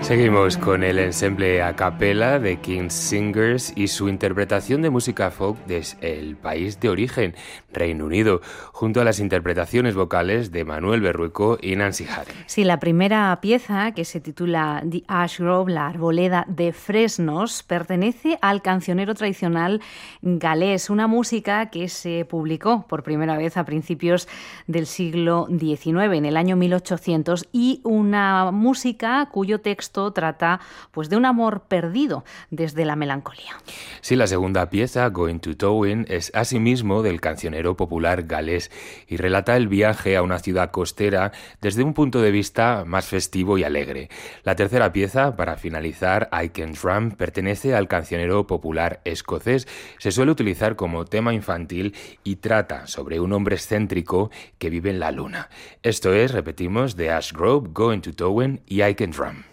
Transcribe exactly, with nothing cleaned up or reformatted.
Seguimos con el ensemble a capella de King's Singers y su interpretación de música folk desde el país de origen, Reino Unido, junto a las interpretaciones vocales de Manuel Berrueco y Nancy Haren. Sí, la primera pieza, que se titula The Ash Grove, la arboleda de fresnos, pertenece al cancionero tradicional galés, una música que se publicó por primera vez a principios del siglo diecinueve, en el año mil ochocientos, y una música cuyo texto trata pues de un amor perdido desde la melancolía. Sí, la segunda pieza, Going to Towin, es asimismo del cancionero popular galés y relata el viaje a una ciudad costera desde un punto de vista más festivo y alegre. La tercera pieza, para finalizar, I Can Drum, pertenece al cancionero popular escocés. Se suele utilizar como tema infantil y trata sobre un hombre excéntrico que vive en la luna. Esto es, repetimos, The Ash Grove, Going to Towin y I Can Drum.